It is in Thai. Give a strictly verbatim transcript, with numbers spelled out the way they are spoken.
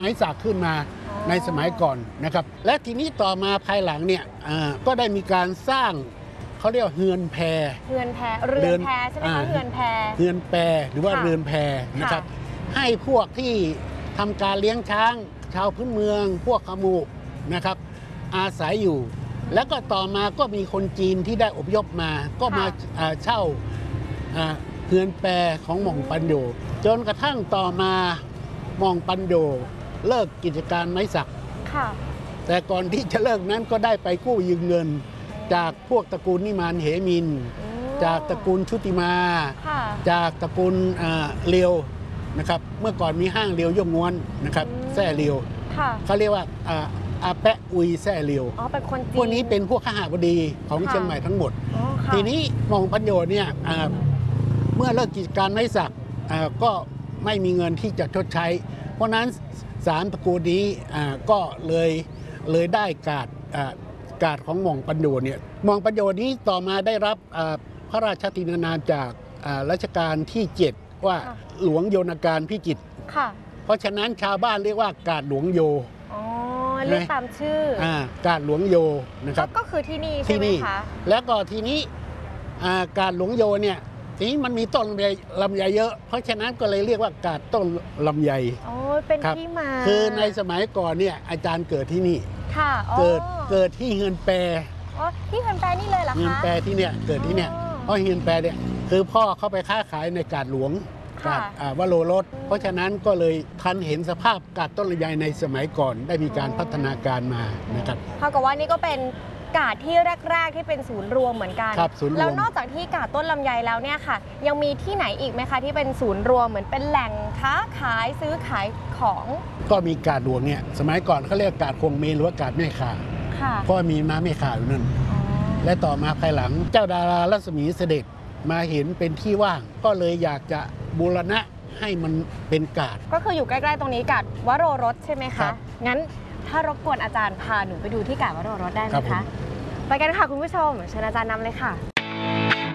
ไม้สักขึ้นมาในสมัยก่อนนะครับและทีนี้ต่อมาภายหลังเนี่ยก็ได้มีการสร้างเขาเรียกเฮือนแพเฮือนแพเรือนแพใช่ไหมคะเฮือนแพเฮือนแพหรือว่าเรือนแพนะครับให้พวกที่ทำการเลี้ยงช้างชาวพื้นเมืองพวกขมูนะครับอาศัยอยู่แล้วก็ต่อมาก็มีคนจีนที่ได้อพยพมาก็มาเช่าเฮือนแพของหม่องปันโยจนกระทั่งต่อมาหม่องปันโยเลิกกิจการไม้สักแต่ก่อนที่จะเลิกนั้นก็ได้ไปกู้ยืมเงินจากพวกตระกูลนิมานเหมินจากตระกูลชุติมาจากตระกูลเลียวนะครับเมื่อก่อนมีห้างเลียวย่งง้วนนะครับแซ่เลียวเขาเรียกว่าอาแปะอุยแซ่เลียวพวกนี้เป็นพวกข้าหาบดีของเชียงใหม่ทั้งหมดทีนี้หม่องปันโยเนี่ยเมื่อเลิกกิจการไม้สักก็ไม่มีเงินที่จะชดใช้เพราะนั้นสามตระกูลนี้ก็เลยเลยได้การ์ดการ์ดของหม่องปันโยเนี่ยหม่องปันโยนี้ต่อมาได้รับพระราชทินานามจากรัชกาลที่เจ็ดว่าหลวงโยนการพิจิตรเพราะฉะนั้นชาวบ้านเรียกว่าการ์ดหลวงโยเรียกตามชื่อการ์ดหลวงโยนะครับก็คือที่นี่ใช่ไหมคะแล้วก็ทีนี้การ์ดหลวงโยเนี่ยทีนี้มันมีต้นลำไยเยอะเพราะฉะนั้นก็เลยเรียกว่ากาดต้นลำไยโอ้เป็นที่มาคือในสมัยก่อนเนี่ยอาจารย์เกิดที่นี่เกิดเกิดที่เฮือนแปรอ๋อที่เฮือนแปรนี่เลยเหรอคะเฮือนแปรที่เนี่ยเกิดที่เนี่ยเพราะเฮือนแปรเนี่ยคือพ่อเขาไปค้าขายในกาดหลวงกาดวโรรสเพราะฉะนั้นก็เลยทันเห็นสภาพกาดต้นลำไยในสมัยก่อนได้มีการพัฒนาการมานะครับเท่ากับว่านี่ก็เป็นกาดที่แรกๆที่เป็นศูนย์รวมเหมือนกันแล้วนอกจากที่กาดต้นลำไยแล้วเนี่ยค่ะยังมีที่ไหนอีกไหมคะที่เป็นศูนย์รวมเหมือนเป็นแหล่งค้าขายซื้อขายของก็มีกาดหลวงเนี่ยสมัยก่อนเขาเรียกกาดคงเมนหรือว่ากาดแม่ข่าเพราะมีม้าแม่ข่าอยู่นั่นและต่อมาภายหลังเจ้าดารารัศมีเสด็จมาเห็นเป็นที่ว่างก็เลยอยากจะบูรณะให้มันเป็นกาดก็คืออยู่ใกล้ๆตรงนี้กาดวโรรสใช่ไหมคะงั้นถ้ารบกวนอาจารย์พาหนูไปดูที่กาดวโรรสได้ไหมคะไปกันค่ะคุณผู้ชมเชิญอาจารย์นำเลยค่ะ